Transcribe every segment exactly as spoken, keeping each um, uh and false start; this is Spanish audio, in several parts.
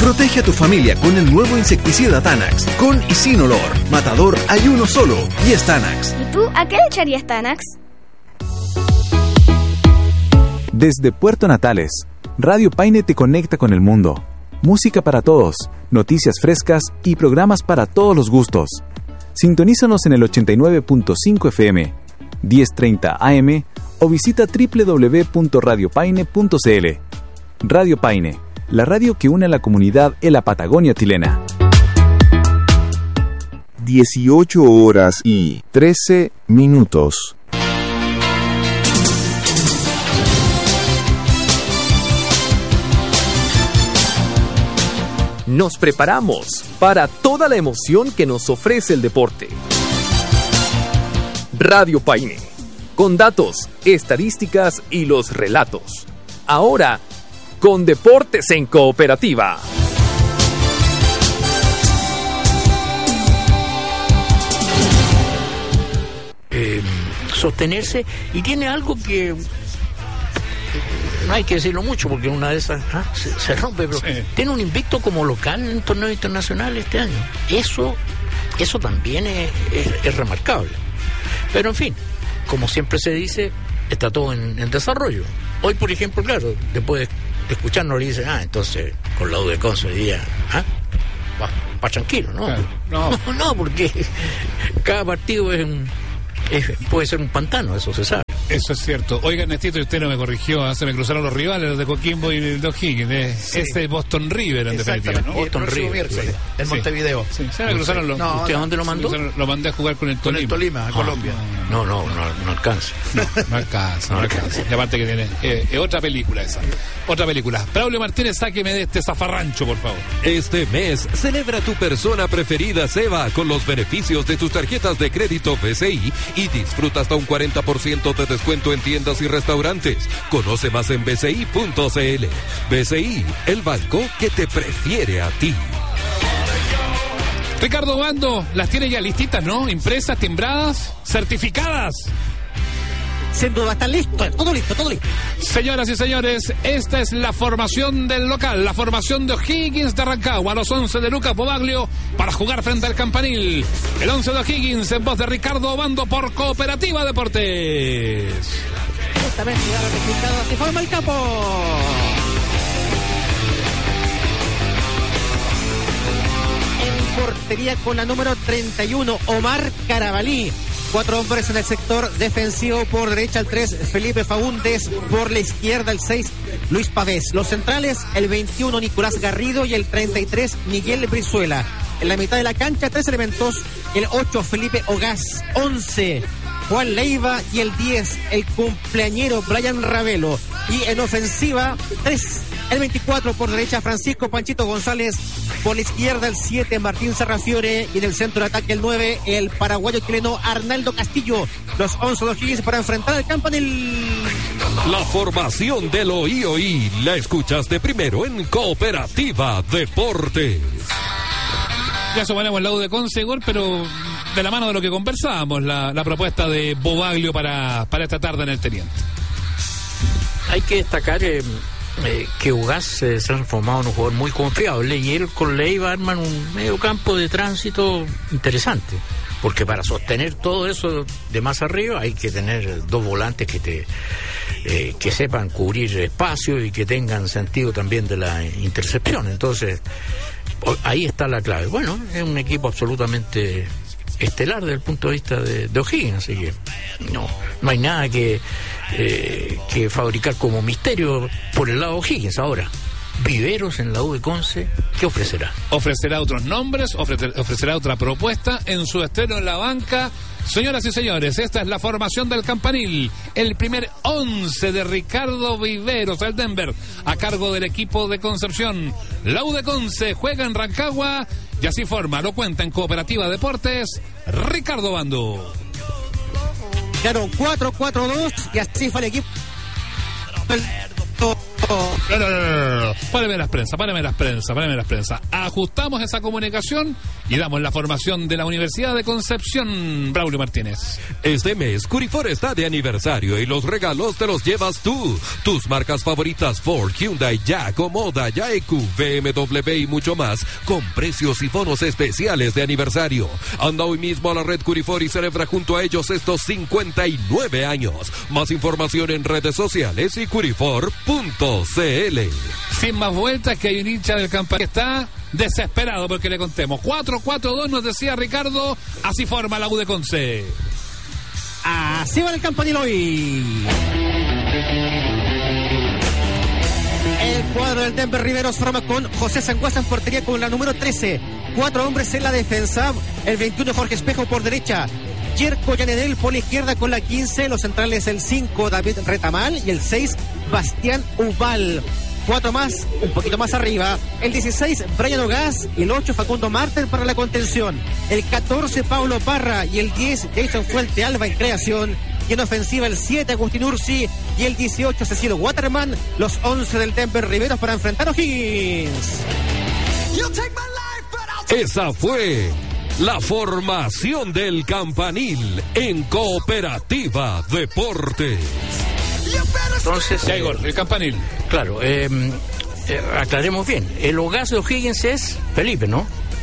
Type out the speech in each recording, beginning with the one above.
Protege a tu familia con el nuevo insecticida Tanax. Con y sin olor. Matador hay uno solo y es Tanax. ¿Y tú a qué le echarías Tanax? Desde Puerto Natales, Radio Paine te conecta con el mundo. Música para todos, noticias frescas y programas para todos los gustos. Sintonízanos en el ochenta y nueve punto cinco F M, diez treinta A M o visita doble u doble u doble u punto radio paine punto c l. Radio Paine, la radio que une a la comunidad en la Patagonia chilena. dieciocho horas y trece minutos. Nos preparamos para toda la emoción que nos ofrece el deporte. Radio Paine, con datos, estadísticas y los relatos. Ahora, con Deportes en Cooperativa. Eh, sostenerse, y tiene algo que no hay que decirlo mucho porque una de esas ah, se, se rompe, pero sí. Tiene un invicto como local en torneos internacionales este año. Eso, eso también es, es, es remarcable. Pero en fin, como siempre se dice, está todo en, en desarrollo. Hoy, por ejemplo, claro, después de escucharnos le dicen, ah, entonces con la U de Conce hoy día, ah, va, va tranquilo, ¿no? Claro, no. no, no, porque cada partido es un, es, puede ser un pantano, eso se sabe. Eso es cierto. Oiga, Ernestito, y usted no me corrigió, ¿eh? Se me cruzaron los rivales, los de Coquimbo y el de O'Higgins. ¿eh? Sí. Este es Boston River, en definitiva, ¿no? Boston River, sí. En Montevideo. Sí. Sí. Se me cruzaron los... No, ¿usted a dónde lo mandó? Lo mandé a jugar con el Tolima. Con el Tolima, a ah, Colombia. No, no, no, no, no alcanza. No, no alcanza, no alcanza. Y aparte que tiene... Eh, eh, otra película esa. Otra película. Braulio Martínez, sáqueme de este zafarrancho, por favor. Este mes, celebra tu persona preferida, Seba, con los beneficios de tus tarjetas de crédito B C I y disfruta hasta un cuarenta por ciento de descuento en tiendas y restaurantes. Conoce más en b c i punto c l. B C I, el banco que te prefiere a ti. Ricardo Bando, las tiene ya listitas, ¿no? Impresas, timbradas, certificadas. Sin duda, está listo, todo listo, todo listo. Señoras y señores, esta es la formación del local, la formación de O'Higgins de Rancagua, los once de Lucas Bobaglio para jugar frente al Campanil. El once de O'Higgins en voz de Ricardo Bando por Cooperativa Deportes. Esta vez llegaron resultados, se forma el campo. En portería con la número treinta y uno, Omar Carabalí. Cuatro hombres en el sector defensivo, por derecha el tres, Felipe Faúndez, por la izquierda el seis, Luis Pavés. Los centrales, el veintiuno, Nicolás Garrido, y el treinta y tres, Miguel Brizuela. En la mitad de la cancha, tres elementos, el ocho, Felipe Ogaz, once, Juan Leiva, y el diez, el cumpleañero Brian Ravelo. Y en ofensiva, tres, el veinticuatro, por derecha Francisco Panchito González, por la izquierda el siete, Martín Sarrafiore, y en el centro de ataque el nueve, el paraguayo chileno Arnaldo Castillo. Los once de O'Higgins para enfrentar al Campanil. La formación del O I O I la escuchaste primero en Cooperativa Deportes. Ya sumaremos el lado de Conce, Igor, pero de la mano de lo que conversábamos, la, la propuesta de Bobaglio para, para esta tarde en el Teniente. Hay que destacar eh, eh, que Ugaz eh, se ha transformado en un jugador muy confiable, y él con Leiva arman un medio campo de tránsito interesante, porque para sostener todo eso de más arriba hay que tener dos volantes que te eh, que sepan cubrir espacio y que tengan sentido también de la intercepción. Entonces ahí está la clave. Bueno, es un equipo absolutamente estelar desde el punto de vista de, de O'Higgins, así que no, no hay nada que, eh, que fabricar como misterio por el lado de O'Higgins. Ahora, Viveros en la U de Conce, ¿qué ofrecerá? Ofrecerá otros nombres, ofrecer, ofrecerá otra propuesta en su estreno en la banca. Señoras y señores, esta es la formación del Campanil, el primer once de Ricardo Viveros, el Denver, a cargo del equipo de Concepción. La U de Conce juega en Rancagua y así forma, lo cuenta en Cooperativa Deportes, Ricardo Bando. Claro, cuatro cuatro dos, y así fue el equipo. No, no, no, no, no. Páreme las prensas, páreme las prensas, páreme las prensas. Ajustamos esa comunicación y damos la formación de la Universidad de Concepción. Braulio Martínez. Este mes, Curifor está de aniversario y los regalos te los llevas tú. Tus marcas favoritas Ford, Hyundai, Jack, Omoda, Yaeku, B M W y mucho más, con precios y bonos especiales de aniversario. Anda hoy mismo a la red Curifor y celebra junto a ellos estos cincuenta y nueve años. Más información en redes sociales y curifor punto c l. Sin más vueltas, que hay un hincha del Campanil que está desesperado porque le contemos. cuatro cuatro dos nos decía Ricardo, así forma la U de Conce. Así va el Campanil hoy. El cuadro del Denver Riveros forma con José Sangüesa en portería con la número trece. Cuatro hombres en la defensa. El veintiuno Jorge Espejo por derecha. Yerko Yanedel por la izquierda con la quince. Los centrales el cinco David Retamal y el seis Bastián Ubal. Cuatro más, un poquito más arriba. El dieciséis Brian Ogaz y el ocho Facundo Martel para la contención. El catorce Paulo Parra y el diez Jason Fuente Alba en creación. Y en ofensiva el siete Agustín Ursi y el dieciocho Cecilio Waterman. Los once del Denver Riveros para enfrentar a O'Higgins. Esa fue la formación del Campanil en Cooperativa Deportes. Entonces, ya, Igor, el Campanil. Claro, eh, eh, aclaremos bien. El Ogaz de O'Higgins es Felipe, ¿no?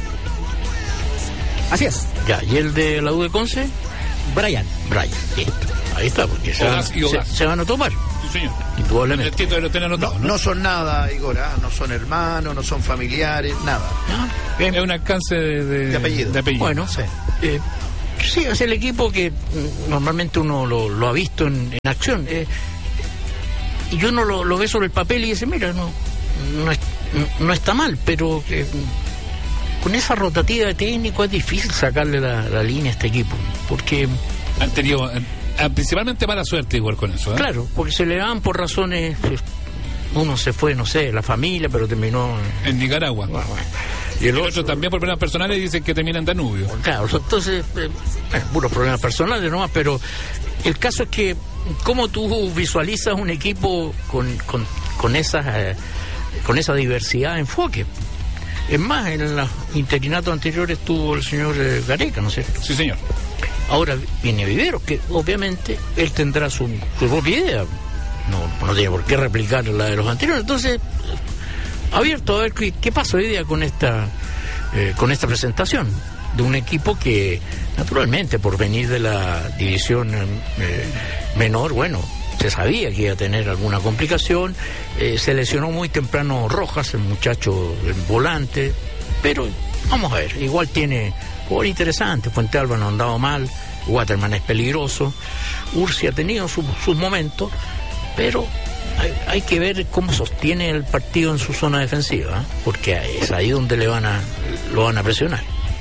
Así es. Ya, ¿y el de la U de Conce? Brian. Brian, listo. Ahí está, porque se van, se, se van a tomar. Sí, señor. Indudablemente. El título lo tiene anotado, no, ¿no? no son nada, Igor, ¿eh? No son hermanos, no son familiares, nada. No, es un alcance de, de, de, apellido. de apellido. Bueno, sí. Eh, sí, es el equipo que mm, normalmente uno lo, lo ha visto en, en acción. Eh, y uno lo, lo ve sobre el papel y dice, mira, no, no, es, no, no está mal, pero eh, con esa rotativa de técnico es difícil sacarle la, la línea a este equipo, porque han tenido eh, principalmente mala suerte igual con eso, ¿eh? Claro, porque se le dan por razones, uno se fue, no sé, la familia, pero terminó en Nicaragua. Bueno, bueno. Y el, el otro, otro también por problemas personales dicen que termina en Danubio. Claro, entonces, eh, bueno, puros problemas personales nomás, pero el caso es que cómo tú visualizas un equipo con, con, con, esas, eh, con esa diversidad de enfoque. Es más, en los interinatos anteriores estuvo el señor eh, Gareca, ¿no es cierto? Sí, señor. Ahora viene Viveros, que obviamente él tendrá su, su propia idea. No, no tiene por qué replicar la de los anteriores. Entonces, abierto a ver qué, qué pasa hoy día con esta, eh, con esta presentación de un equipo que, naturalmente, por venir de la división eh, menor, bueno, se sabía que iba a tener alguna complicación. Eh, se lesionó muy temprano Rojas, el muchacho el volante, pero vamos a ver, igual tiene jugador interesante. Fuente Alba no ha andado mal, Waterman es peligroso, Ursi ha tenido su, sus momentos, pero hay, hay que ver cómo sostiene el partido en su zona defensiva, ¿eh? Porque es ahí donde le van a lo van a presionar.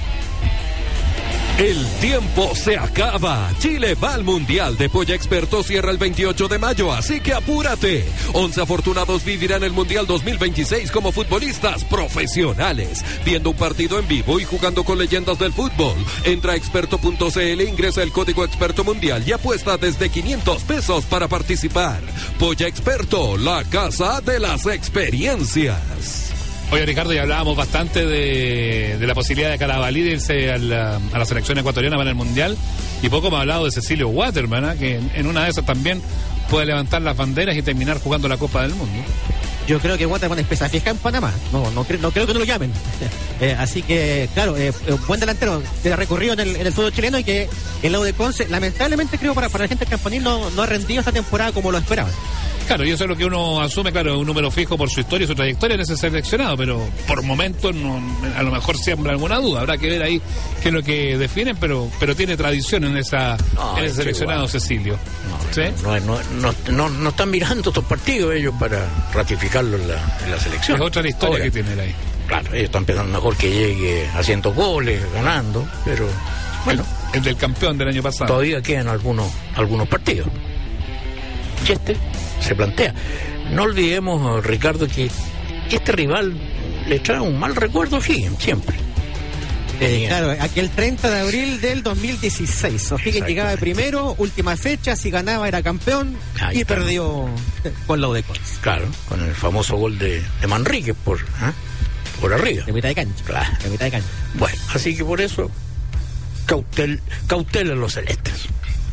El tiempo se acaba. Chile va al Mundial de Polla Experto, cierra el veintiocho de mayo, así que apúrate. once afortunados vivirán el Mundial dos mil veintiséis como futbolistas profesionales, viendo un partido en vivo y jugando con leyendas del fútbol. Entra a experto punto c l, ingresa el código Experto Mundial y apuesta desde quinientos pesos para participar. Polla Experto, la casa de las experiencias. Oye, Ricardo, ya hablábamos bastante de, de la posibilidad de Carabalí de irse a la, a la selección ecuatoriana para el Mundial, y poco hemos hablado de Cecilio Waterman, ¿eh? Que en, en una de esas también puede levantar las banderas y terminar jugando la Copa del Mundo. Yo creo que Waterman es pesa fija en Panamá, no, no, no creo que no lo llamen. eh, así que, claro, eh, buen delantero que ha recorrido en el, en el fútbol chileno y que el lado de Conce, lamentablemente creo para, para la gente del Campanil no, no ha rendido esta temporada como lo esperaba. Claro, y eso es lo que uno asume, claro, un número fijo por su historia y su trayectoria en ese seleccionado, pero por momentos no, a lo mejor siembra alguna duda. Habrá que ver ahí qué es lo que definen, pero pero tiene tradición en esa no, en ese seleccionado, igual. Cecilio. No, ¿sí? no, no, no, no, no están mirando estos partidos ellos para ratificarlo en la, en la selección. Es otra la historia. Ahora, que tiene ahí. Claro, ellos están pensando mejor que llegue haciendo goles, ganando, pero bueno. El, el del campeón del año pasado. Todavía quedan algunos, algunos partidos. Y este se plantea. No olvidemos, Ricardo, que este rival le trae un mal recuerdo a Higgins, siempre. Eh, claro, aquel treinta de abril del dos mil dieciséis. O'Higgins llegaba de primero, última fecha, si ganaba era campeón. Ahí y está. Perdió con la U D E Conce. Claro, con el famoso gol de, de Manríquez por, ¿eh? por arriba. De mitad de cancha. Claro. De mitad de cancha. Bueno, así que por eso, cautel, cautela en los celestes.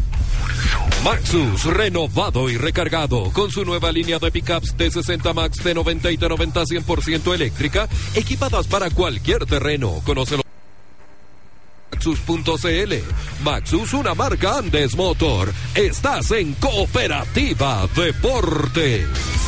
Maxus, renovado y recargado, con su nueva línea de pickups T sesenta Max, T noventa y T noventa cien por ciento eléctrica, equipadas para cualquier terreno. Conócelo. Maxus punto c l. Maxus, una marca Andes Motor. Estás en Cooperativa Deportes.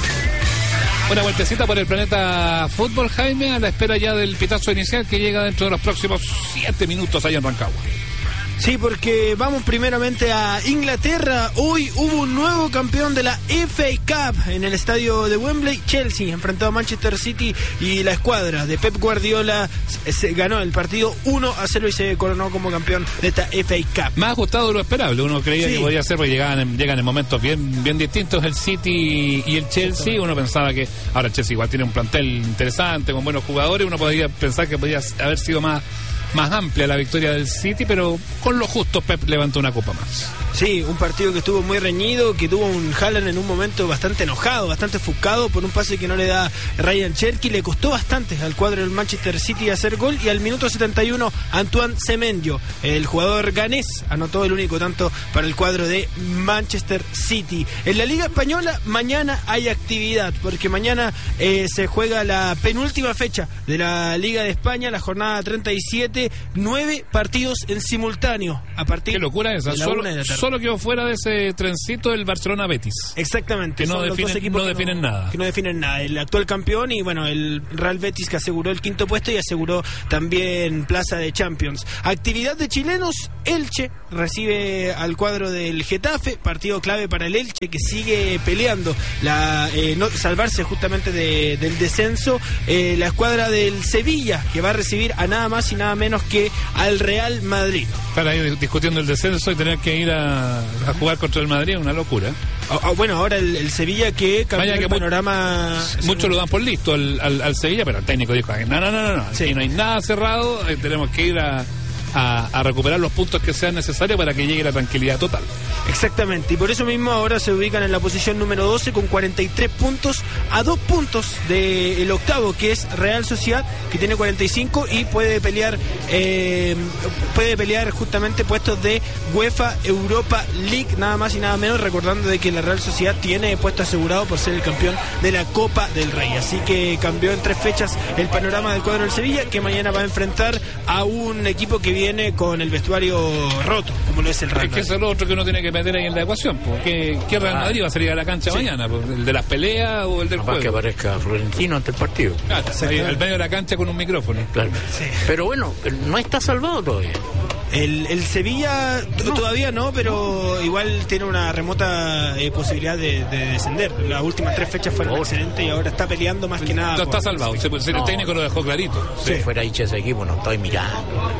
Una vueltecita por el planeta fútbol, Jaime, a la espera ya del pitazo inicial que llega dentro de los próximos siete minutos allá en Rancagua. Sí, porque vamos primeramente a Inglaterra. Hoy hubo un nuevo campeón de la F A Cup en el estadio de Wembley. Chelsea enfrentó a Manchester City y la escuadra de Pep Guardiola se ganó el partido uno a cero y se coronó como campeón de esta F A Cup. Más ajustado de lo esperable. Uno creía sí. que podía ser porque llegaban en, llegan en momentos bien, bien distintos el City y el Chelsea. Uno pensaba que ahora el Chelsea igual tiene un plantel interesante con buenos jugadores. Uno podría pensar que podía haber sido más más amplia la victoria del City, pero con lo justo Pep levantó una copa más. Sí, un partido que estuvo muy reñido, que tuvo un Haaland en un momento bastante enojado, bastante ofuscado por un pase que no le da Ryan Cherky. Le costó bastante al cuadro del Manchester City hacer gol, y al minuto setenta y uno Antoine Semenyo, el jugador ganés, anotó el único tanto para el cuadro de Manchester City. En la Liga Española mañana hay actividad, porque mañana eh, se juega la penúltima fecha de la Liga de España, la jornada treinta y siete, nueve partidos en simultáneo a partir Qué locura esa, de la solo, una de la tarde. Solo quedó fuera de ese trencito el Barcelona Betis. Exactamente. Que no definen, no definen no, nada. Que no definen nada. El actual campeón y bueno, el Real Betis, que aseguró el quinto puesto y aseguró también plaza de Champions. Actividad de chilenos, Elche recibe al cuadro del Getafe, partido clave para el Elche, que sigue peleando la eh, no, salvarse justamente de, del descenso. Eh, la escuadra del Sevilla, que va a recibir a nada más y nada menos que al Real Madrid. Estar ahí discutiendo el descenso y tener que ir a, a jugar contra el Madrid es una locura. Oh, oh, bueno, ahora el, el Sevilla que cambió Vaya que el panorama. Muchos lo dan por listo al, al, al Sevilla, pero el técnico dijo: no, no, no, no, no. Sí. Aquí no hay nada cerrado, eh, tenemos que ir a, a, a recuperar los puntos que sean necesarios para que llegue la tranquilidad total. Exactamente, y por eso mismo ahora se ubican en la posición número doce con cuarenta y tres puntos, a dos puntos del octavo, que es Real Sociedad, que tiene cuarenta y cinco y puede pelear eh, puede pelear justamente puestos de UEFA Europa League, nada más y nada menos, recordando de que la Real Sociedad tiene puesto asegurado por ser el campeón de la Copa del Rey. Así que cambió en tres fechas el panorama del cuadro del Sevilla, que mañana va a enfrentar a un equipo que viene con el vestuario roto, como lo es el Real Madrid. Es que eso es lo otro que uno tiene que meter ahí en la ecuación. ¿Qué, qué Real Madrid va a salir a la cancha sí. mañana? ¿El de las peleas o el del juego? Que aparezca Florentino ante el partido. Claro, ahí al medio de la cancha con un micrófono. Claro. Sí. Pero bueno, no está salvado todavía. El, el Sevilla no. todavía no, pero igual tiene una remota eh, posibilidad de, de descender. Las últimas tres fechas fueron oh. excelentes y ahora está peleando más que nada. No está salvado, se, se, no. el técnico lo dejó clarito. Si sí. fuera hincha ese equipo, no estoy mirando.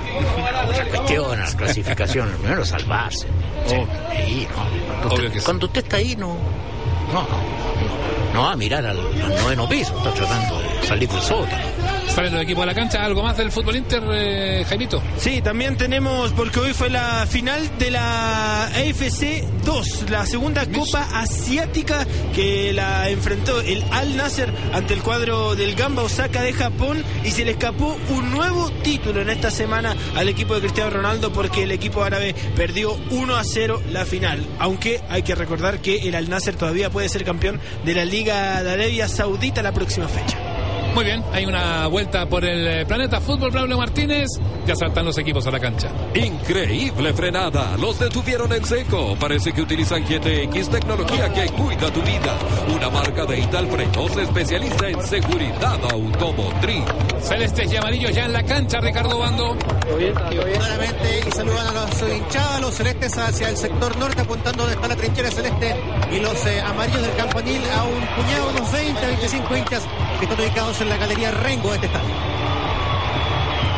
Otra cuestión, la clasificación, primero salvarse. Sí. Ahí, no. Cuando, usted, cuando usted está ahí, no, no, no, no va a mirar al, al noveno piso, está tratando de salir del sótano. Salen los equipos de la cancha. ¿Algo más del fútbol Inter, eh, Jaimito? Sí, también tenemos, porque hoy fue la final de la A F C dos, la segunda Copa Asiática, que la enfrentó el Al Nasser ante el cuadro del Gamba Osaka de Japón, y se le escapó un nuevo título en esta semana al equipo de Cristiano Ronaldo, porque el equipo árabe perdió uno a cero la final, aunque hay que recordar que el Al Nasser todavía puede ser campeón de la Liga de Arabia Saudita la próxima fecha. Muy bien, hay una vuelta por el planeta fútbol. Braulio Martínez, ya saltan los equipos a la cancha. Increíble frenada, los detuvieron en seco. Parece que utilizan G T X, tecnología que cuida tu vida. Una marca de Ital Frenos, especialista en seguridad automotriz. Celestes y amarillos ya en la cancha, Ricardo Bando. Nuevamente, y saludan a los hinchados, los celestes hacia el sector norte, apuntando donde está la trinchera celeste, y los eh, amarillos del campanil a un puñado, unos veinte, veinticinco hinchas que están ubicados en la galería Rengo de este estadio.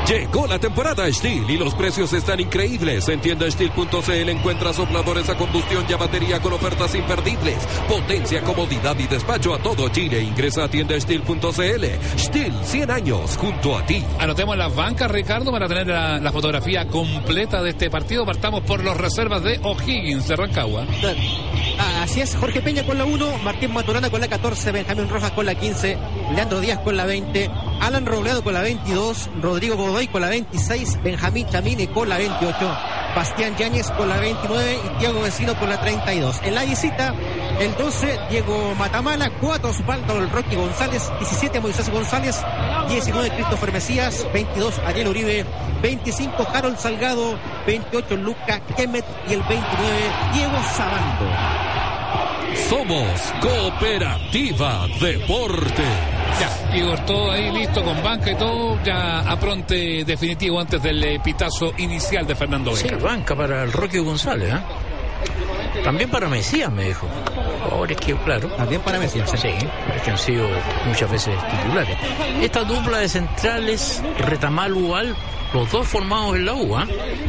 Llegó la temporada Stihl y los precios están increíbles. En tienda stihl punto c l encuentras sopladores a combustión y a batería con ofertas imperdibles. Potencia, comodidad y despacho a todo Chile. Ingresa a tienda stihl punto c l. Stihl, cien años junto a ti. Anotemos las bancas, Ricardo, para tener la, la fotografía completa de este partido. Partamos por los reservas de O'Higgins de Rancagua. Ah, así es, Jorge Peña con la uno, Martín Maturana con la catorce, Benjamín Rojas con la quince, Leandro Díaz con la veinte, Alan Robledo con la veintidós, Rodrigo Godoy con la veintiséis, Benjamín Chamini con la veintiocho, Bastián Yáñez con la veintinueve y Diego Vecino con la treinta y dos. En la visita, el doce, Diego Matamala, cuatro, Osvaldo El Rocky González, diecisiete, Moisés González, diecinueve, Christopher Mesías, veintidós, Ariel Uribe, veinticinco, Harold Salgado, veintiocho, Luca Kemet y el veintinueve, Diego Sabando. Somos Cooperativa Deporte. Ya, Igor, todo ahí listo con banca y todo, ya a pronte definitivo antes del eh, pitazo inicial de Fernando Vega. Sí, banca para el Rocky González, ¿eh? También para Mesías, me dijo. Ahora es que, claro. También para Mesías. Sí, es que han sido muchas veces titulares. Esta dupla de centrales, Retamal-Ual, los dos formados en la U, ¿eh?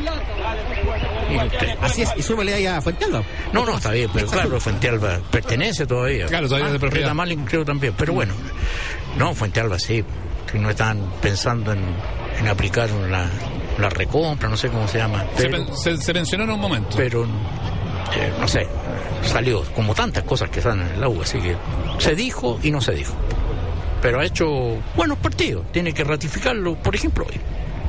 Así es, y súmale ahí a Fuentealba. No, no, está bien, pero claro, Fuentealba pertenece todavía. Claro, todavía es de propiedad. Retamal creo también, pero bueno. No, Fuentealba sí, que no están pensando en, en aplicar la, la recompra, no sé cómo se llama. Pero, se, se, se mencionó en un momento. Pero, eh, no sé, salió como tantas cosas que están en el agua, así que se dijo y no se dijo. Pero ha hecho buenos partidos, tiene que ratificarlo, por ejemplo, hoy.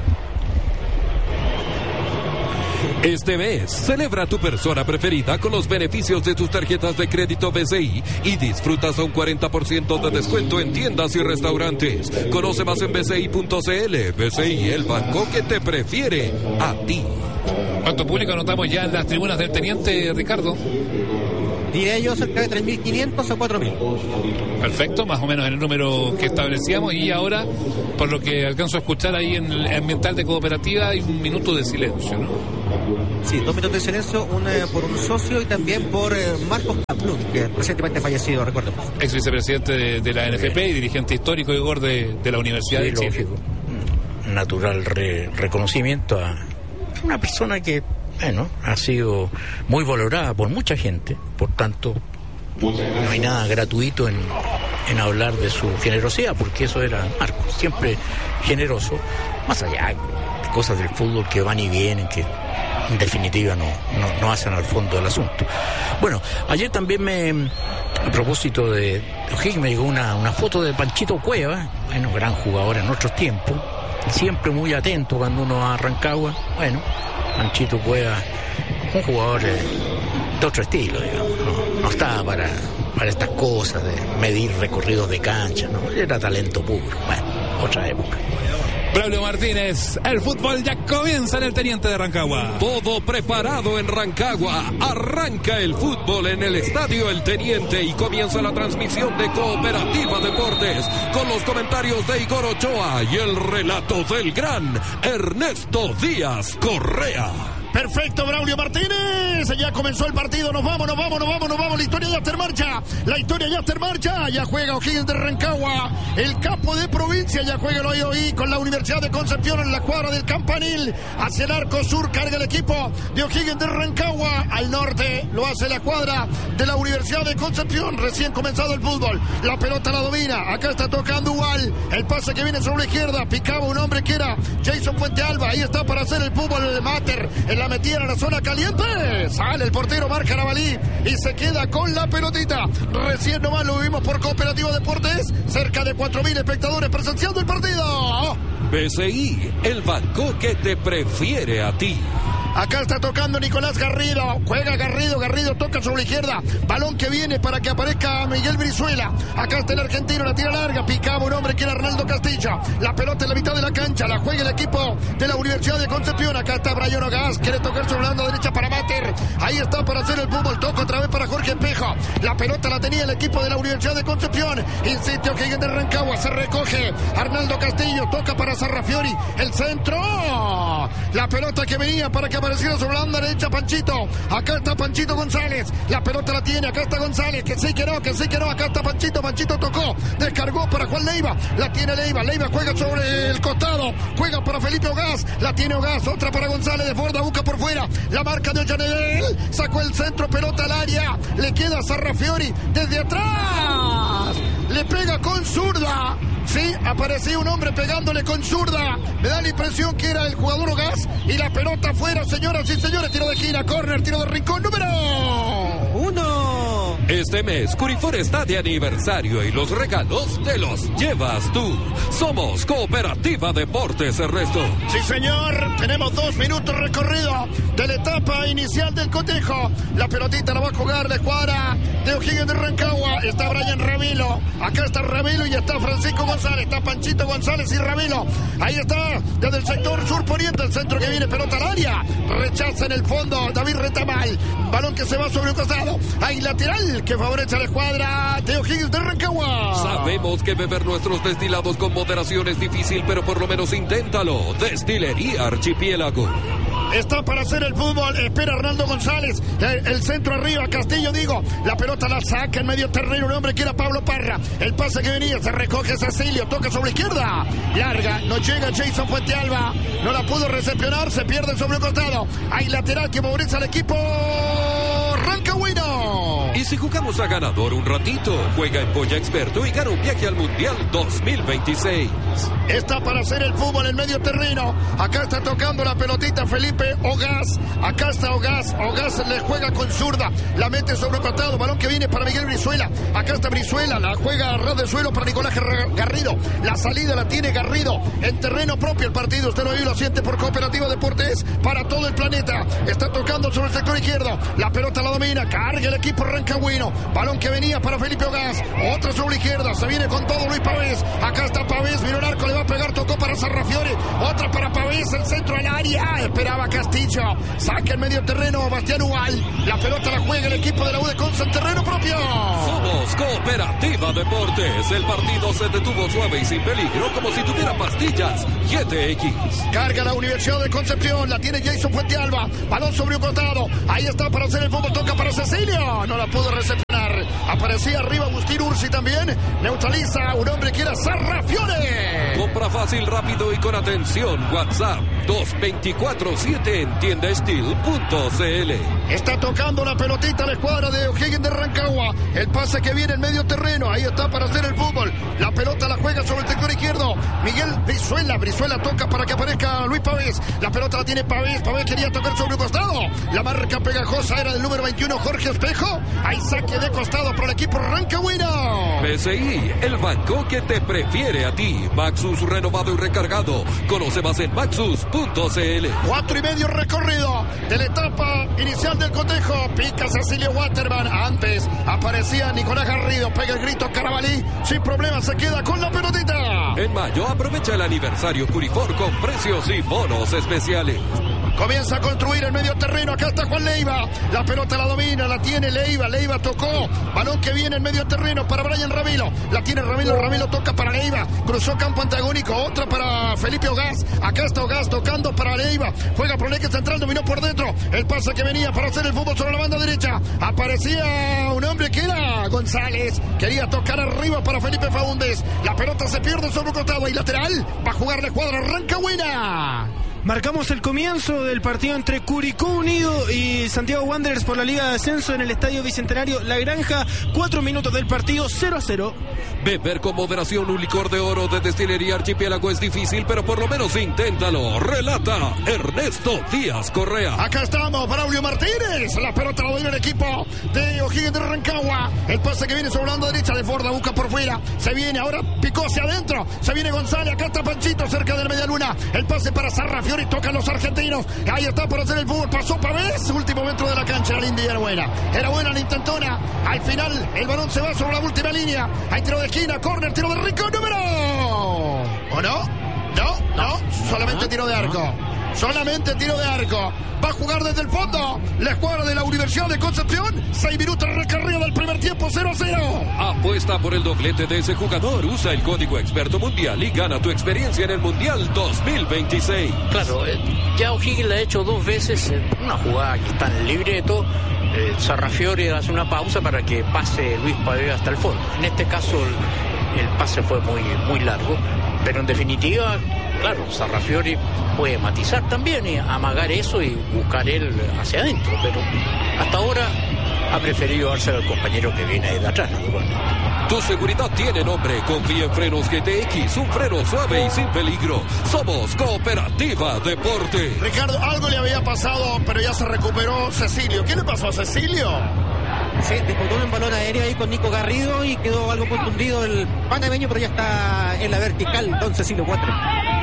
Este mes, celebra tu persona preferida con los beneficios de tus tarjetas de crédito B C I y disfrutas a un cuarenta por ciento de descuento en tiendas y restaurantes. Conoce más en b c i punto c l. B C I, el banco que te prefiere a ti. ¿Cuánto público anotamos ya en las tribunas del Teniente, Ricardo? Diría yo cerca de tres mil quinientos o cuatro mil. Perfecto, más o menos en el número que establecíamos. Y ahora, por lo que alcanzo a escuchar ahí en el ambiental de Cooperativa, hay un minuto de silencio, ¿no? Sí, dos minutos de silencio, una por un socio y también por eh, Marcos Caplún, que recientemente fallecido, recuerdo. Ex vicepresidente de, de la N F P y dirigente histórico, Igor, de, de la Universidad sí, de Chile. Lógico. Natural re, reconocimiento a una persona que, bueno, ha sido muy valorada por mucha gente, por tanto, no hay nada gratuito en, en hablar de su generosidad, porque eso era Marcos, siempre generoso, más allá de cosas del fútbol que van y vienen, que en definitiva no, no, no hacen al fondo del asunto. Bueno, ayer también me, a propósito de O'Higgins, me llegó una, una foto de Panchito Cueva, bueno, gran jugador en otros tiempos, siempre muy atento cuando uno va a Rancagua. Bueno, Panchito Cueva, un jugador eh, de otro estilo, digamos, no, no estaba para, para estas cosas de medir recorridos de cancha, no, era talento puro. Bueno, otra época. Braulio Martínez, el fútbol ya comienza en el Teniente de Rancagua. Todo preparado en Rancagua. Arranca el fútbol en el Estadio El Teniente y comienza la transmisión de Cooperativa Deportes con los comentarios de Igor Ochoa y el relato del gran Ernesto Díaz Correa. Perfecto, Braulio Martínez. Ya comenzó el partido. Nos vamos, nos vamos, nos vamos, nos vamos. La historia ya está en marcha. La historia ya está en marcha. Ya juega O'Higgins de Rancagua. El capo de provincia ya juega el I O I con la Universidad de Concepción en la cuadra del Campanil. Hacia el arco sur carga el equipo de O'Higgins de Rancagua. Al norte lo hace la cuadra de la Universidad de Concepción. Recién comenzado el fútbol. La pelota la domina. Acá está tocando Ual. El pase que viene sobre la izquierda. Picaba un hombre que era Jason Fuentealba. Ahí está para hacer el fútbol el Mater. El la metida en la zona caliente, sale el portero Mar Carabalí y se queda con la pelotita. Recién nomás lo vimos por Cooperativa Deportes, cerca de cuatro mil espectadores presenciando el partido. B C I, el banco que te prefiere a ti. Acá está tocando Nicolás Garrido. Juega Garrido, Garrido toca sobre la izquierda. Balón que viene para que aparezca Miguel Brizuela. Acá está el argentino, la tira larga. Picaba un hombre que era Arnaldo Castilla. La pelota en la mitad de la cancha. La juega el equipo de la Universidad de Concepción. Acá está Brian Ogas. Quiere tocar sobre la banda derecha para Mater. Ahí está para hacer el fútbol. Toca otra vez para Jorge Espejo. La pelota la tenía el equipo de la Universidad de Concepción. Insiste O'Higgins de Rancagua. Se recoge Arnaldo Castillo. Toca para Sarrafiori. El centro. La pelota que venía para que apareciera sobre la banda derecha Panchito. Acá está Panchito González. La pelota la tiene. Acá está González. Que sí que no, que sí que no. Acá está Panchito. Panchito tocó. Descargó para Juan Leiva. La tiene Leiva. Leiva juega sobre el costado. Juega para Felipe Ogaz. La tiene Ogaz. Otra para González. De Borda busca por fuera. La marca de Ollanedel. Sacó el centro. Pelota al área. Le queda a Sarrafiori desde atrás. Le pega con zurda. Sí, aparecía un hombre pegándole con zurda. Me da la impresión que era el jugador Ogaz. Y la pelota afuera, señoras y señores. Tiro de esquina, córner, tiro de rincón, número uno. Este mes, Curifor está de aniversario y los regalos te los llevas tú. Somos Cooperativa Deportes Ernesto. Sí, señor. Tenemos dos minutos recorrido de la etapa inicial del cotejo. La pelotita la va a jugar la escuadra de O'Higgins de Rancagua. Está Brian Ramilo. Acá está Ramilo y está Francisco González. Está Panchito González y Ramilo. Ahí está, desde el sector sur poniente, el centro que viene, pelota al área. Rechaza en el fondo David Retamal. Balón que se va sobre un costado. Hay lateral que favorece a la escuadra de O'Higgins de Rancagua. Sabemos que beber nuestros destilados con moderación es difícil, pero por lo menos inténtalo. Destilería Archipiélago. Está para hacer el fútbol. Espera Arnaldo González. El, el centro arriba. Castillo, digo. La pelota la saca en medio terreno. Un hombre que era Pablo Parra. El pase que venía. Se recoge Cecilio. Toca sobre izquierda. Larga. No llega Jason Fuentealba. No la pudo recepcionar. Se pierde sobre el costado. Hay lateral que favorece al equipo rancagüino. Y si jugamos a ganador un ratito, juega en Polla Experto y gana un viaje al Mundial dos mil veintiséis. Está para hacer el fútbol en medio terreno. Acá está tocando la pelotita Felipe Ogaz. Acá está Ogaz. Ogaz le juega con zurda. La mete sobre un costado. Balón que viene para Miguel Brizuela. Acá está Brizuela. La juega a ras de suelo para Nicolás Garrido. La salida la tiene Garrido. En terreno propio el partido. Usted lo, lo siente por Cooperativa Deportes para todo el planeta. Está tocando sobre el sector izquierdo. La pelota la domina. Carga el equipo rancagüino. Balón que venía para Felipe Ogaz. Otra sobre la izquierda. Se viene con todo Luis Pavés. Acá está Pavés. Miró el arco. Le va a pegar. Tocó para Sarrafiori. Otra para Pavés. El centro al área. Esperaba Castillo. Saca en medio terreno Bastián Ugal. La pelota la juega el equipo de la U de Conce en terreno propio. Somos Cooperativa Deportes. El partido se detuvo suave y sin peligro, como si tuviera pastillas G T X. Carga la Universidad de Concepción. La tiene Jason Fuentealba. Balón sobre un costado. Ahí está para hacer el fútbol. Toca para Cecilio. No la pudo recepcionar. Aparecía arriba Agustín Ursi también. Neutraliza un hombre que era Sarrafiore. Compra fácil, rápido y con atención. WhatsApp dos dos cuatro siete en tienda steel punto c l. Está tocando la pelotita a la escuadra de O'Higgins de Rancagua. El pase que viene en medio terreno. Ahí está para hacer el fútbol. La pelota la juega sobre el sector izquierdo. Miguel Brizuela. Brizuela toca para que aparezca Luis Pavés. La pelota la tiene Pavés. Pavés quería tocar sobre un costado. La marca pegajosa era del número veintiuno, Jorge Espejo. Hay saque de costado para el equipo rancagüino. B C I, el banco que te prefiere a ti. Maxus renovado y recargado. Conoce más en maxus punto c l. Cuatro y medio recorrido de la etapa inicial del cotejo. Pica Cecilio Waterman. Antes aparecía Nicolás Garrido. Pega el grito Carabalí. Sin problema se queda con la pelotita. En mayo aprovecha el aniversario Curifor con precios y bonos especiales. Comienza a construir el medio terreno. Acá está Juan Leiva. La pelota la domina, la tiene Leiva. Leiva tocó. Balón que viene en medio terreno para Brian Ramilo. La tiene Ramilo. Ramilo toca para Leiva. Cruzó campo antagónico. Otra para Felipe Ogaz. Acá está Ogaz tocando para Leiva. Juega por el eje central. Dominó por dentro. El pase que venía para hacer el fútbol sobre la banda derecha. Aparecía un hombre que era González. Quería tocar arriba para Felipe Faúndez. La pelota se pierde sobre un costado. Y lateral. Va a jugar la escuadra rancagüina. Marcamos el comienzo del partido entre Curicó Unido y Santiago Wanderers por la Liga de Ascenso en el Estadio Bicentenario La Granja. Cuatro minutos del partido, cero a cero. Beber con moderación un licor de oro de Destilería Archipiélago es difícil, pero por lo menos inténtalo. Relata Ernesto Díaz Correa. Acá estamos, Braulio Martínez. La pelota la doy el equipo de O'Higgins de Rancagua. El pase que viene sobre la banda derecha de Forda, busca por fuera. Se viene, ahora picó hacia adentro. Se viene González, acá está Panchito cerca de la media luna. El pase para Sarrafiori. Tocan los argentinos. Ahí está por hacer el fútbol. Pasó Pavés. Último metro de la cancha. La Lindy era buena. Era buena la intentona. Al final el balón se va sobre la última línea. Hay tiro de esquina. Córner. Tiro de rico. Número. ¿O no? No, no. Solamente tiro de arco. Solamente tiro de arco. Va a jugar desde el fondo la escuadra de la Universidad de Concepción. Seis minutos recorrido del primer tiempo, cero a cero. Apuesta por el doblete de ese jugador. Usa el código Experto Mundial y gana tu experiencia en el Mundial dos mil veintiséis. Claro, eh, ya O'Higgins la ha hecho dos veces. Eh, una jugada que está en el libreto. Eh, Sarrafiori hace una pausa para que pase Luis Pavés hasta el fondo. En este caso el, el pase fue muy, muy largo. Pero en definitiva, claro, Sarrafiori puede matizar también y amagar eso y buscar él hacia adentro, pero hasta ahora ha preferido dárselo al compañero que viene de atrás, naturalmente. Tu seguridad tiene nombre. Confía en Frenos G T X, un freno suave y sin peligro. Somos Cooperativa Deporte. Ricardo, algo le había pasado, pero ya se recuperó Cecilio. ¿Qué le pasó a Cecilio? Sí, disputó un balón aéreo ahí con Nico Garrido y quedó algo contundido el panameño, pero ya está en la vertical, don Cecilio cuatro.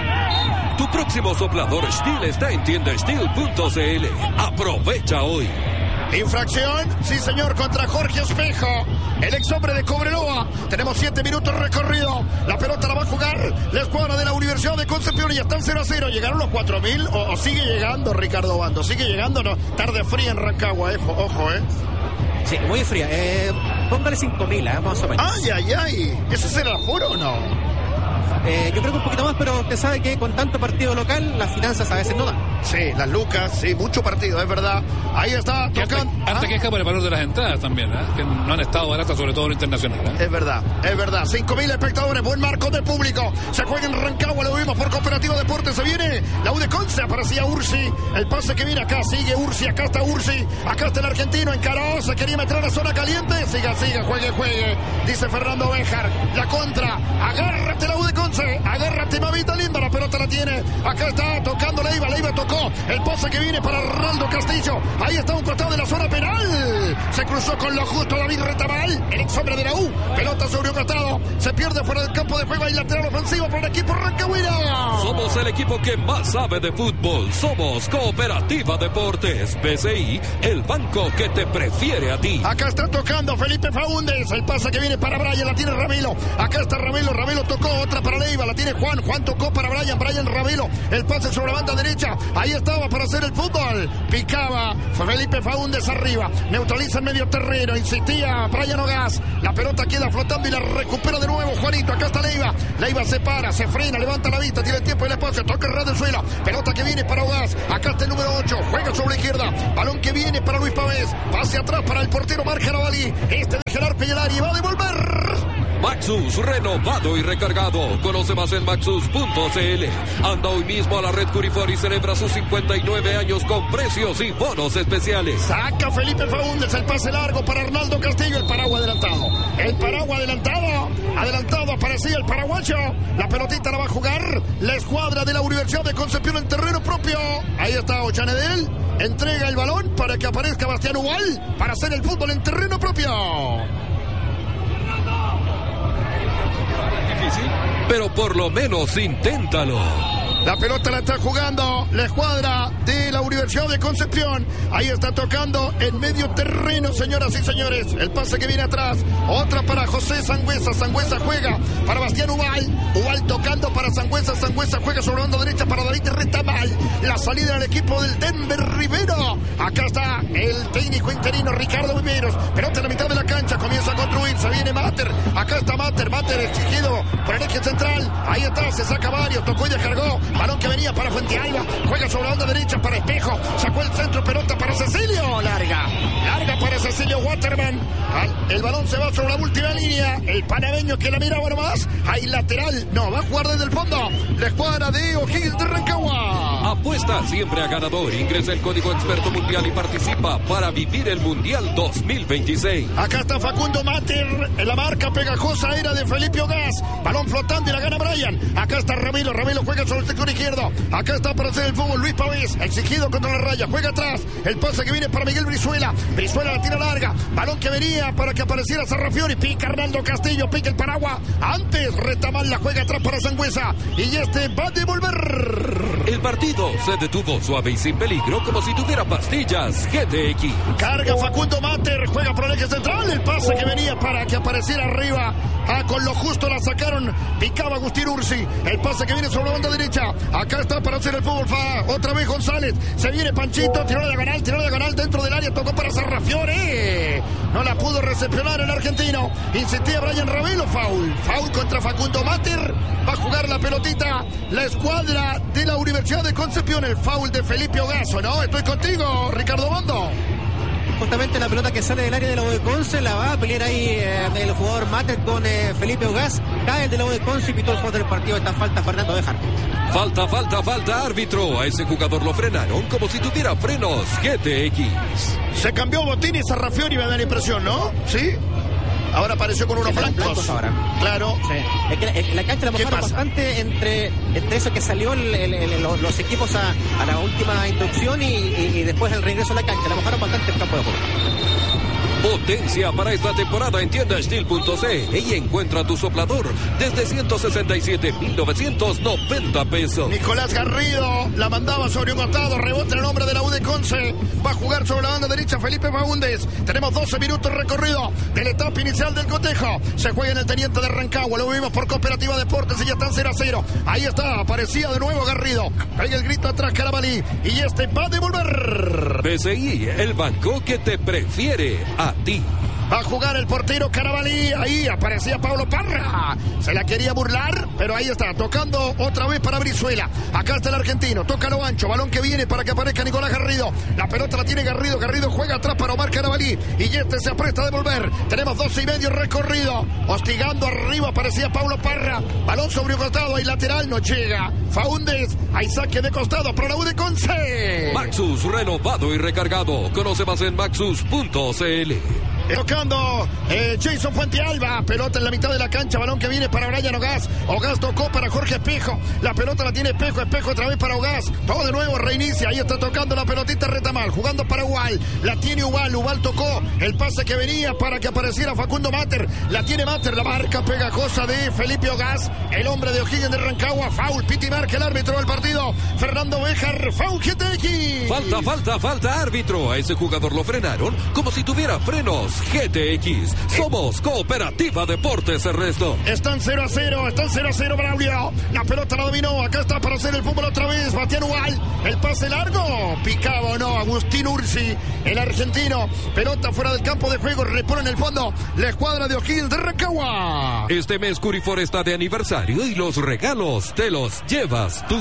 Tu próximo soplador Stihl está en tienda stihl punto c l. Aprovecha hoy. Infracción, sí señor, contra Jorge Espejo, el ex hombre de Cobreloa. Tenemos siete minutos recorrido. La pelota la va a jugar la escuadra de la Universidad de Concepción y ya están cero a cero. ¿Llegaron los cuatro mil o, o sigue llegando Ricardo Bando? ¿Sigue llegando? No, tarde fría en Rancagua, eh, ojo, eh. Sí, muy fría. Eh, póngale cinco mil, eh, más o menos. Ay, ay, ay. ¿Eso será el aforo o no? Eh, yo creo que un poquito más, pero usted sabe que con tanto partido local, las finanzas a veces no dan. Sí, las lucas, sí, mucho partido, es verdad. Ahí está, tocando. Hasta ¿Ah? queja por el valor de las entradas también, ¿eh? Que no han estado baratas, sobre todo lo internacional. ¿eh? Es verdad, es verdad. cinco mil espectadores, buen marco de público. Se juega en Rancagua, lo vimos por Cooperativa Deportes. Se viene la U de Conce, aparecía Ursi. El pase que viene acá, sigue Ursi, acá está Ursi. Acá está el argentino, encaró, se quería meter a la zona caliente. Siga, siga, juegue, juegue. Dice Fernando Béjar, la contra. Agárrate la U de Conce, agárrate, mamita linda. La pelota la tiene. Acá está tocando Leiva, Leiva tocó. El pase que viene para Arnaldo Castillo. Ahí está un costado de la zona penal. Se cruzó con lo justo David Retamal, el ex hombre de la U. Pelota sobre un costado. Se pierde fuera del campo de juego. Hay lateral ofensivo para el equipo rancagüino. Somos el equipo que más sabe de fútbol. Somos Cooperativa Deportes. B C I, el banco que te prefiere a ti. Acá está tocando Felipe Faúndez. El pase que viene para Brian. La tiene Ramilo. Acá está Ramilo. Ramilo tocó. Otra para Leiva. La tiene Juan. Juan tocó para Brian. Brian Ramilo. El pase sobre la banda derecha. Ahí estaba para hacer el fútbol. Picaba Felipe Faúndez arriba. Neutraliza el medio terreno. Insistía Brian Ogaz. La pelota queda flotando y la recupera de nuevo Juanito. Acá está Leiva. Leiva se para, se frena, levanta la vista. Tiene el tiempo y el espacio. Toca el ras del suelo. Pelota que viene para Ogaz. Acá está el número ocho. Juega sobre la izquierda. Balón que viene para Luis Pavés. Pase atrás para el portero Mar Carabalí. Este de Gerard Peñalari va a devolver. Maxus, renovado y recargado. Conoce más en maxus punto c l. Anda hoy mismo a la red Curifor y celebra sus cincuenta y nueve años con precios y bonos especiales. Saca Felipe Faúndez, el pase largo para Arnaldo Castillo, el paraguas adelantado. El paraguas adelantado, adelantado aparecía el paraguayo. La pelotita la va a jugar la escuadra de la Universidad de Concepción en terreno propio. Ahí está Ochanedel, entrega el balón para que aparezca Bastián Ubal para hacer el fútbol en terreno propio. Difícil, pero por lo menos inténtalo. La pelota la está jugando la escuadra de la Universidad de Concepción. Ahí está tocando en medio terreno, señoras y señores. El pase que viene atrás. Otra para José Sangüesa. Sangüesa juega para Bastián Ubal. Ubal tocando para Sangüesa. Sangüesa juega sobre la banda derecha para David Retamal. La salida del equipo del Denver Rivero. Acá está el técnico interino Ricardo Viveros. Pelota en la mitad de la cancha. Comienza a construir. Se viene Mater. Acá está Mater. Mater exigido por el eje central. Ahí está. Se saca varios. Tocó y descargó. Balón que venía para Fuentealba. Juega sobre la banda derecha para Espejo. Sacó el centro. Pelota para Cecilio. Larga. Larga para Cecilio Waterman. El balón se va sobre la última línea. El panameño que la mira bueno más. Hay lateral. No, va a jugar desde el fondo. La escuadra de O'Higgins de Rancagua. Apuesta siempre a ganador. Ingresa el código Experto Mundial y participa para vivir el Mundial dos mil veintiséis. Acá está Facundo Mater. En la marca pegajosa era de Felipe Ogaz. Balón flotando y la gana Brian. Acá está Ramiro. Ramiro juega sobre el sector izquierdo. Acá está para hacer el fútbol Luis Pavés. Exigido contra la raya. Juega atrás. El pase que viene para Miguel Brizuela. Brizuela la tira larga. Balón que venía para que apareciera Sarrafiori. Pica Arnaldo Castillo. Pica el paraguas. Antes Retamal la juega atrás para Sangüesa. Y este va a devolver. El partido se detuvo suave y sin peligro como si tuviera pastillas G T X. Carga Facundo Mater, juega por el eje central, el pase que venía para que apareciera arriba. Ah, con lo justo la sacaron, picaba Agustín Ursi, el pase que viene sobre la banda derecha. Acá está para hacer el fútbol, fa, otra vez González, se viene Panchito, tiró la diagonal, tiró la diagonal dentro del área, tocó para Sarrafiore. No la pudo recepcionar el argentino. Insistía Brian Ravelo, foul. Foul contra Facundo Mater. Va a jugar la pelotita la escuadra de la Universidad de Concepción. El foul de Felipe Ogazo, ¿no? Estoy contigo, Ricardo Bondo. Justamente la pelota que sale del área de la U de Conce la va a pelear ahí eh, el jugador Mater con eh, Felipe Ogaz. Cae el de la U de Conce y pitó el juego del partido. Esta falta Fernando Bejar. Falta, falta, falta, árbitro. A ese jugador lo frenaron como si tuviera frenos G T X. Se cambió Bottini, Sarrafiori, me da la impresión, ¿no? ¿Sí? Ahora apareció con unos blancos. blancos ahora. Claro. Sí. Es que la, la cancha la mojaron bastante entre, entre eso que salió el, el, el, los, los equipos a, a la última inducción y, y, y después el regreso a la cancha. La mojaron bastante el campo de juego. Potencia para esta temporada en tienda steel punto c y encuentra tu soplador desde ciento sesenta y siete mil novecientos noventa pesos. Nicolás Garrido la mandaba sobre un costado, rebote el nombre de la U de Conce. Va a jugar sobre la banda derecha Felipe Faúndez. Tenemos doce minutos recorrido de la etapa inicial del cotejo. Se juega en el Teniente de Rancagua, lo vimos por Cooperativa Deportes y ya están cero a cero. Ahí está, aparecía de nuevo Garrido. Pega el grito atrás Carabalí y este va a devolver. B C I, el banco que te prefiere a ti. Va a jugar el portero Carabalí. Ahí aparecía Pablo Parra. Se la quería burlar, pero ahí está, tocando otra vez para Brizuela. Acá está el argentino, toca lo ancho. Balón que viene para que aparezca Nicolás Garrido. La pelota la tiene Garrido. Garrido juega atrás para Omar Carabalí. Y este se apresta a devolver. Tenemos doce y medio recorrido. Hostigando arriba aparecía Pablo Parra. Balón sobre un costado. Ahí lateral no llega. Faúndez. Hay saque de costado para la U de Conce. Maxus renovado y recargado. Conoce más en maxus punto c l. Tocando eh, Jason Fuentealba, pelota en la mitad de la cancha, balón que viene para Brian Ogaz. Ogaz tocó para Jorge Espejo, la pelota la tiene Espejo, Espejo otra vez para Ogaz. Todo de nuevo, reinicia, ahí está tocando la pelotita Retamal, jugando para Ubal, la tiene Ubal, Ubal tocó el pase que venía para que apareciera Facundo Mater, la tiene Mater, la marca pegajosa de Felipe Ogaz, el hombre de O'Higgins de Rancagua, foul, Piti marca el árbitro del partido, Fernando Bejar, foul G T X. Falta, falta, falta, árbitro. A ese jugador lo frenaron como si tuviera frenos G T X. Somos Cooperativa Deportes Ernesto. Están cero a cero, están cero a cero Braulio. La pelota la dominó, acá está para hacer el fútbol otra vez. Bastián Ubal, el pase largo. Picaba o no, Agustín Ursi, el argentino. Pelota fuera del campo de juego, repone en el fondo la escuadra de O'Higgins de Rancagua. Este mes Curifor está de aniversario y los regalos te los llevas tú.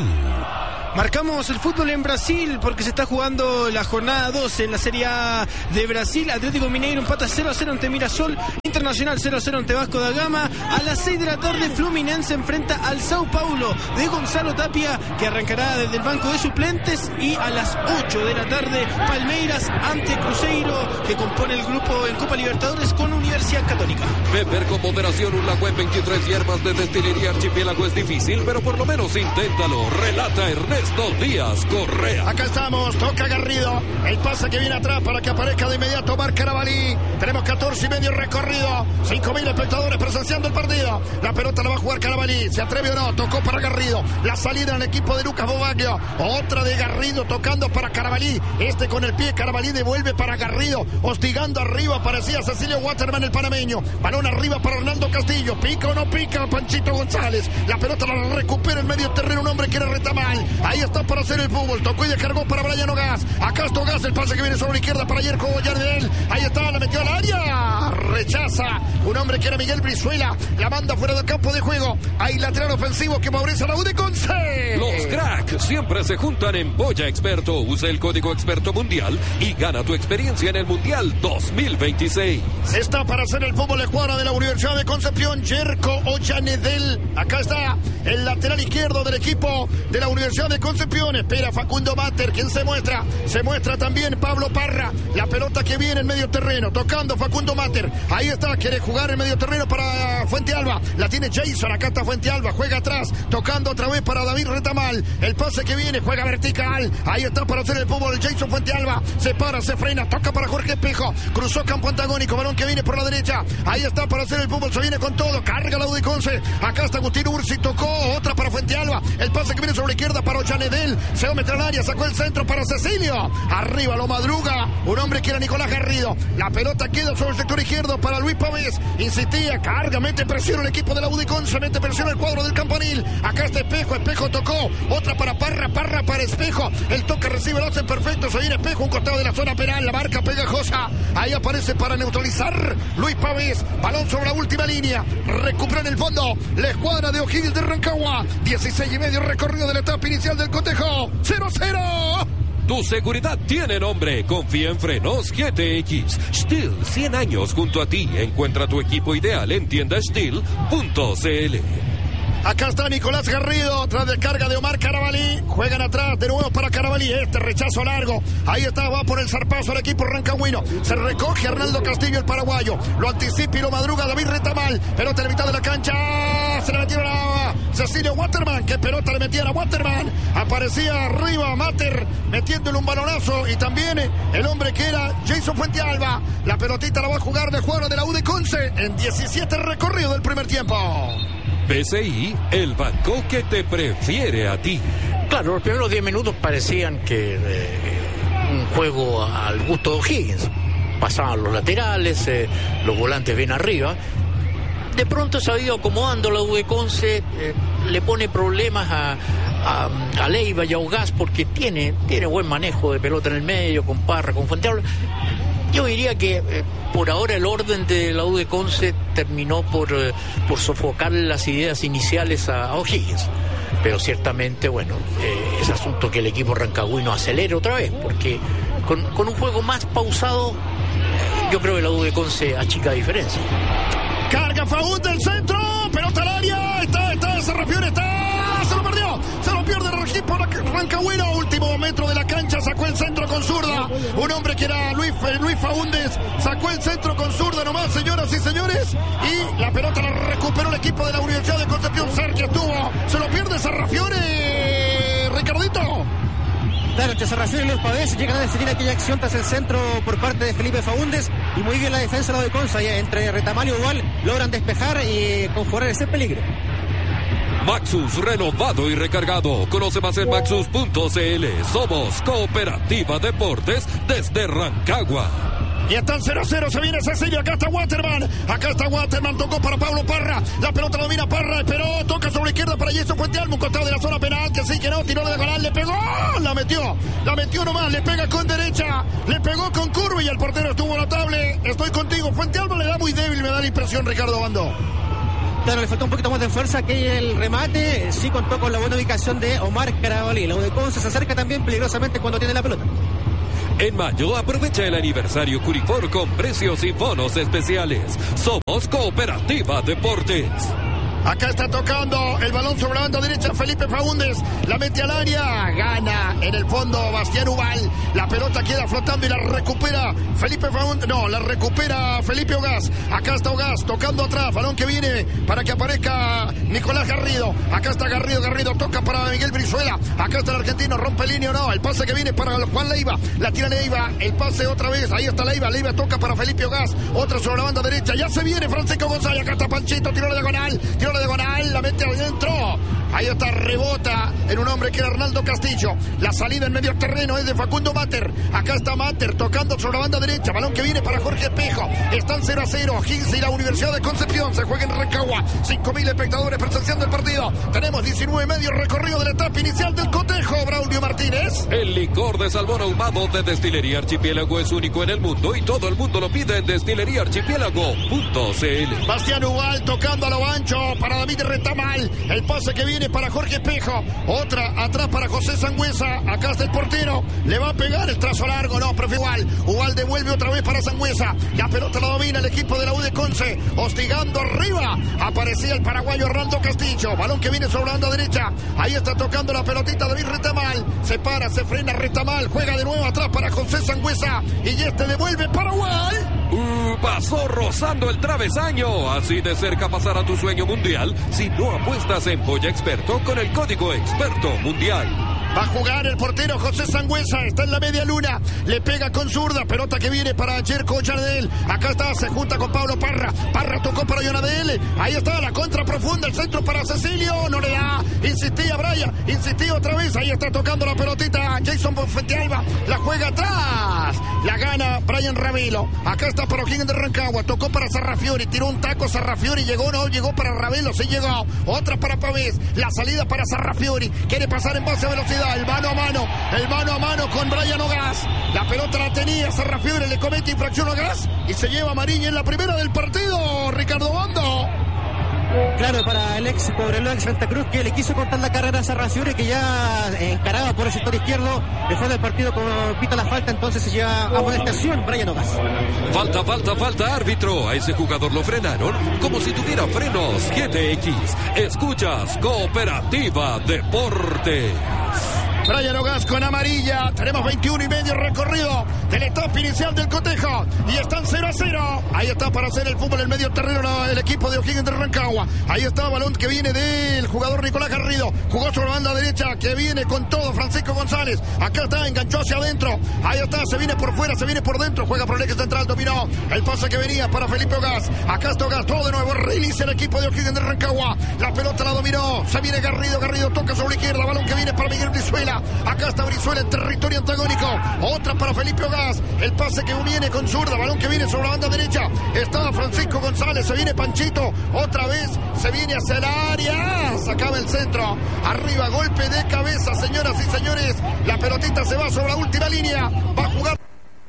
Marcamos el fútbol en Brasil porque se está jugando la jornada doce en la Serie A de Brasil. Atlético Mineiro empata cero a cero ante Mirasol. Internacional cero a cero ante Vasco da Gama. A las seis de la tarde Fluminense enfrenta al Sao Paulo de Gonzalo Tapia, que arrancará desde el banco de suplentes. Y a las ocho de la tarde Palmeiras ante Cruzeiro, que compone el grupo en Copa Libertadores con Universidad Católica. Beber con moderación un lago en veintitrés hierbas de destilería Archipiélago es difícil, pero por lo menos inténtalo. Relata Ernesto Díaz Correa. Acá estamos, toca Garrido, el pase que viene atrás para que aparezca de inmediato Omar Carabalí. Tenemos catorce y medio recorrido, cinco mil espectadores presenciando el partido. La pelota la va a jugar Carabalí, se atreve o no, tocó para Garrido, la salida en el equipo de Lucas Bobaglio, otra de Garrido tocando para Carabalí, este con el pie, Carabalí devuelve para Garrido, hostigando arriba, parecía Cecilio Waterman el panameño, balón arriba para Hernando Castillo, pica o no pica Panchito González, la pelota la recupera en medio terreno un hombre que era Retamal. Ahí está para hacer el fútbol. Tocó y descargó para Brian Ogaz. Acá está Ogaz, el pase que viene sobre la izquierda para Yerko Yardel. Ahí está, la metió al área. Rechaza un hombre que era Miguel Brizuela. La manda fuera del campo de juego. Hay lateral ofensivo que favorece a la U de Conce. Los cracks siempre se juntan en Boya Experto. Usa el código Experto Mundial y gana tu experiencia en el Mundial dos mil veintiséis. Está para hacer el fútbol de escuadra de la Universidad de Concepción, Yerko Ollanedel. Acá está el lateral izquierdo del equipo de la Universidad de Concepción. Espera Facundo Mater, quien se muestra. Se muestra también Pablo Parra. La pelota que viene en medio terreno, tocando Facundo Mater. Ahí está, quiere jugar en medio terreno para Fuentealba. La tiene Jason, acá está Fuentealba, juega atrás, tocando otra vez para David Retamal. El pase pase que viene, juega vertical. Ahí está para hacer el fútbol Jason Fuentealba. Se para, se frena, toca para Jorge Espejo. Cruzó campo antagónico, balón que viene por la derecha. Ahí está para hacer el fútbol, se viene con todo. Carga la U de Conce. Acá está Agustín Ursi, tocó otra para Fuentealba. El pase que viene sobre la izquierda para Ochanedel. Se va a meter al área, sacó el centro para Cecilio. Arriba lo madruga un hombre que era Nicolás Garrido. La pelota queda sobre el sector izquierdo para Luis Pavés. Insistía, carga, mete presión el equipo de la U de Conce, mete presión el cuadro del Campanil. Acá está Espejo, Espejo tocó. Otra para Parra, Parra para Espejo. El toque recibe, lo hacen perfecto. Se viene Espejo, un costado de la zona penal. La marca pegajosa. Ahí aparece para neutralizar Luis Pavés. Balón sobre la última línea. Recupera en el fondo la escuadra de O'Higgins de Rancagua. dieciséis y medio recorrido de la etapa inicial del cotejo. cero cero. Tu seguridad tiene nombre. Confía en Frenos G T X. Stihl, cien años junto a ti. Encuentra tu equipo ideal en tienda stihl punto c l. Acá está Nicolás Garrido, tras descarga de Omar Carabalí. Juegan atrás de nuevo para Carabalí. Este rechazo largo. Ahí está, va por el zarpazo el equipo rancagüino. Se recoge Arnaldo Castillo, el paraguayo. Lo anticipa y lo madruga David Retamal. Pelota en la mitad de la cancha. Se le metieron a Cecilio Waterman. ¿Qué pelota le metían a Waterman? Aparecía arriba Mater metiéndole un balonazo. Y también el hombre que era Jason Fuentealba. La pelotita la va a jugar de jugador de la U de Conce en diecisiete recorrido del primer tiempo. B C I, el banco que te prefiere a ti. Claro, los primeros diez minutos parecían que eh, un juego al gusto de O'Higgins. Pasaban los laterales, eh, los volantes bien arriba. De pronto se ha ido acomodando la U de Conce, eh, le pone problemas a, a, a Leiva y a Ugaz porque tiene, tiene buen manejo de pelota en el medio, con Parra, con Fuentealba. Yo diría que eh, por ahora el orden de la U de Conce terminó por, eh, por sofocar las ideas iniciales a, a O'Higgins. Pero ciertamente, bueno, eh, es asunto que el equipo rancagüino acelere otra vez, porque con, con un juego más pausado, yo creo que la U de Conce achica diferencia. Carga Faúnd del centro, pelota al área, está, está, se refiere, está, se lo perdió, se lo pierde el equipo rancagüino, último metro de la cancha, sacó el centro con zurda, un hombre que era Luis, Luis Faúndez, sacó el centro con zurda nomás, señoras y señores, y la pelota la recuperó el equipo de la Universidad de Concepción. Sergio estuvo, se lo pierde Sarrafiore, Ricardito. Claro, entre Sarrafiore y Luis Pavés llegan a definir aquella acción tras el centro por parte de Felipe Faúndez, y muy bien la defensa de la de Conce, entre Retamal y Ubal logran despejar y conjurar ese peligro. Maxus, renovado y recargado. Conoce más en maxus punto c l. Somos Cooperativa Deportes desde Rancagua. Y están cero a cero, se viene Cecilio, acá está Waterman, acá está Waterman, tocó para Pablo Parra, la pelota la domina Parra, esperó, toca sobre la izquierda para Jason Fuentealba, un costado de la zona penal, que sí, que no, tiró la diagonal, le pegó, la metió, la metió nomás, le pega con derecha, le pegó con curva y el portero estuvo notable. Estoy contigo, Fuentealba le da muy débil, me da la impresión, Ricardo Bando. Claro, le faltó un poquito más de fuerza que el remate, sí contó con la buena ubicación de Omar Carabalí. La U de Conce se acerca también peligrosamente cuando tiene la pelota. En mayo aprovecha el aniversario Curifor con precios y bonos especiales. Somos Cooperativa Deportes. Acá está tocando el balón sobre la banda derecha Felipe Faúndez, la mete al área, gana en el fondo Bastián Ubal, la pelota queda flotando y la recupera Felipe Faúndez, no, la recupera Felipe Ugaz. Acá está Ugaz tocando atrás, balón que viene para que aparezca Nicolás Garrido, acá está Garrido, Garrido toca para Miguel Brizuela, acá está el argentino, rompe línea o no, el pase que viene para Juan Leiva, la tira Leiva, el pase otra vez, ahí está Leiva, Leiva toca para Felipe Ugaz, otra sobre la banda derecha, ya se viene Francisco González, acá está Panchito, tiró la diagonal, tiró la diagonal, la mete adentro, ahí está, rebota en un hombre que era Arnaldo Castillo, la salida en medio terreno es de Facundo Mater, acá está Mater tocando sobre la banda derecha, balón que viene para Jorge Espejo, están cero a cero, Higgins y la Universidad de Concepción, se juega en Rancagua, cinco mil espectadores presenciando el partido, tenemos diecinueve medio recorrido de la etapa inicial del cotejo. Braulio Martínez. El licor de salmón ahumado de Destilería Archipiélago es único en el mundo y todo el mundo lo pide en destilería archipiélago punto c l. Bastián Ubal tocando a lo ancho para David Retamal, el pase que viene para Jorge Espejo, otra atrás para José Sangüesa, acá está el portero, le va a pegar el trazo largo, no, pero igual, Ubal devuelve otra vez para Sangüesa, la pelota la domina el equipo de la U de Conce, hostigando arriba, aparecía el paraguayo Arnaldo Castillo, balón que viene sobre la banda derecha, ahí está tocando la pelotita David Retamal, se para, se frena Retamal, juega de nuevo atrás para José Sangüesa, y este devuelve para Ubal. Uh, pasó rozando el travesaño. Así de cerca pasará tu sueño mundial si no apuestas en Polla Experto con el código Experto Mundial. Va a jugar el portero José Sangüesa. Está en la media luna. Le pega con zurda. Pelota que viene para Jerko Yanadel. Acá está, se junta con Pablo Parra. Parra tocó para Yanadel. Ahí está la contra profunda. El centro para Cecilio. No le da. Insistía Brian. Insistía otra vez. Ahí está tocando la pelotita Jason Bonfentialba. La juega atrás. La gana Brian Ravelo. Acá está para O'Higgins de Rancagua. Tocó para Sarrafiori. Tiró un taco Sarrafiori. Llegó, no, llegó para Ravelo. Sí llegó. Otra para Pavés. La salida para Sarrafiori. Quiere pasar en base a velocidad. El mano a mano. El mano a mano con Brian Ogas. La pelota la tenía Sarrafiori. Le comete infracción a Ogas. Y se lleva a Mariña en la primera del partido. Ricardo Bondo. Claro, para el ex Cobreloa de Santa Cruz, que le quiso cortar la carrera a Sarrafiori, que ya encaraba por el sector izquierdo, dejó del partido con pita la falta, entonces se lleva a amonestación Brian Ogas. Falta, falta, falta, árbitro. A ese jugador lo frenaron como si tuviera frenos G T X. Escuchas Cooperativa Deportes. Brian Ogas con amarilla. Tenemos veintiuno y medio recorrido de la etapa inicial del cotejo. Y están cero a cero. Ahí está para hacer el fútbol en el medio terreno el equipo de O'Higgins de Rancagua. Ahí está balón que viene del jugador Nicolás Garrido. Jugó sobre la banda derecha que viene con todo Francisco González. Acá está, enganchó hacia adentro. Ahí está, se viene por fuera, se viene por dentro. Juega por el eje central, dominó. El pase que venía para Felipe Ogas. Acá está Ogas, todo de nuevo. Reinicia el equipo de O'Higgins de Rancagua. La pelota la dominó. Se viene Garrido. Garrido toca sobre la izquierda. Balón que viene para Miguel Brizuela. Acá está Brizuela en territorio antagónico. Otra para Felipe Ogas. El pase que viene con zurda. Balón que viene sobre la banda derecha. Está Francisco González. Se viene Panchito. Otra vez se viene hacia el área. Sacaba el centro. Arriba, golpe de cabeza, señoras y señores. La pelotita se va sobre la última línea. Va a jugar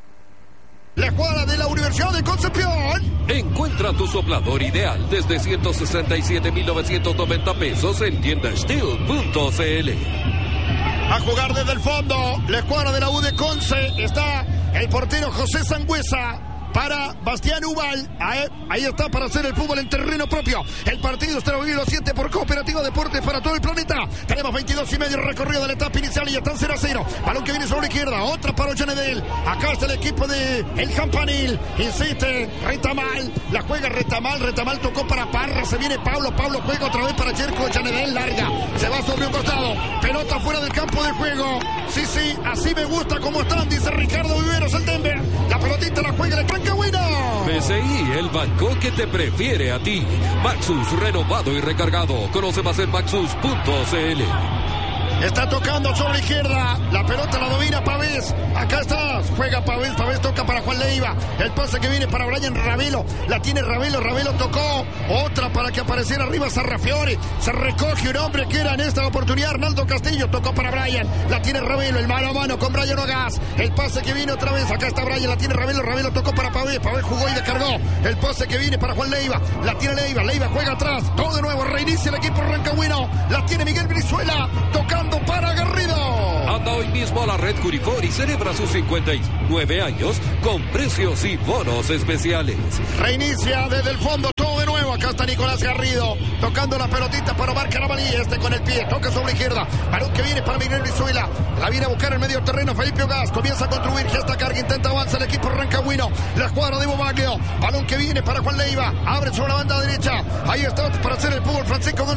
la escuadra de la Universidad de Concepción. Encuentra tu soplador ideal desde ciento sesenta y siete mil novecientos noventa pesos en tienda steel punto c l. A jugar desde el fondo, la escuadra de la U de Conce. Está el portero José Sangüesa para Bastián Ubal. Ahí, ahí está para hacer el fútbol en terreno propio. El partido está en los siete por Cooperativa Deportes para todo el planeta. Tenemos veintidós y medio recorrido de la etapa inicial y ya están cero a cero. Balón que viene sobre la izquierda. Otra para Ollanedel. Acá está el equipo de El Campanil. Insiste. Retamal. La juega Retamal. Retamal tocó para Parra. Se viene Pablo. Pablo juega otra vez para Jerko Ollanedel. Larga. Se va sobre un costado. Pelota fuera del campo de juego. Sí, sí. Así me gusta como están, dice Ricardo Viveros, el Denver. La pelotita la juega el Rancagüino. P C I, el banco que te prefiere a ti. Maxus, renovado y recargado. Conoce más en maxus punto c l. Está tocando sobre la izquierda. La pelota la domina Pavés. Acá está. Juega Pavés. Pavés toca para Juan Leiva. El pase que viene para Brian Ravelo. La tiene Ravelo. Ravelo tocó. Otra para que apareciera arriba Sarrafiori. Se recoge un hombre que era en esta oportunidad Arnaldo Castillo. Tocó para Brian. La tiene Ravelo. El mano a mano con Brian Ogas. El pase que viene otra vez. Acá está Brian. La tiene Ravelo. Ravelo tocó para Pavés. Pavés jugó y descargó. El pase que viene para Juan Leiva. La tiene Leiva. Leiva juega atrás. Todo de nuevo. Reinicia el equipo rancagüino. La tiene Miguel Brizuela. Tocando para Garrido. Anda hoy mismo a la red Curifor y celebra sus cincuenta y nueve años con precios y bonos especiales. Reinicia desde el fondo, todo de nuevo. Acá está Nicolás Garrido tocando la pelotita para Omar Carabalí. Este con el pie, toca sobre la izquierda. Balón que viene para Miguel Brizuela. La viene a buscar en medio terreno Felipe Ogas. Comienza a construir, gesta carga, intenta avanzar el equipo rancagüino. La escuadra de Bobaglio. Balón que viene para Juan Leiva. Abre sobre la banda derecha. Ahí está para hacer el fútbol Francisco González.